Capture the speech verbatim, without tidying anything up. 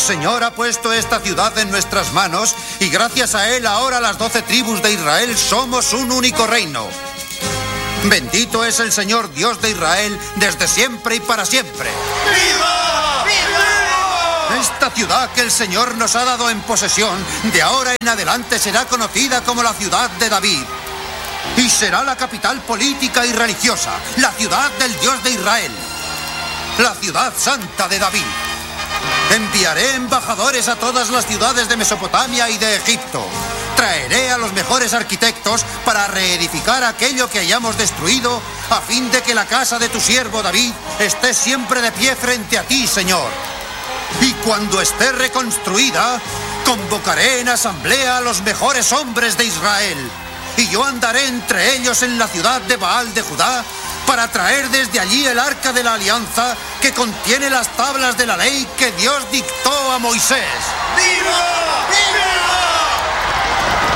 Señor ha puesto esta ciudad en nuestras manos y gracias a Él ahora las doce tribus de Israel somos un único reino. Bendito es el Señor Dios de Israel desde siempre y para siempre. ¡Viva! ¡Viva! Esta ciudad que el Señor nos ha dado en posesión, de ahora en adelante será conocida como la ciudad de David. Y será la capital política y religiosa, la ciudad del Dios de Israel, la ciudad santa de David. Enviaré embajadores a todas las ciudades de Mesopotamia y de Egipto. Traeré a los mejores arquitectos para reedificar aquello que hayamos destruido, a fin de que la casa de tu siervo David esté siempre de pie frente a ti, Señor. Y cuando esté reconstruida, convocaré en asamblea a los mejores hombres de Israel. Y yo andaré entre ellos en la ciudad de Baal de Judá para traer desde allí el arca de la alianza que contiene las tablas de la ley que Dios dictó a Moisés. ¡Viva! ¡Viva!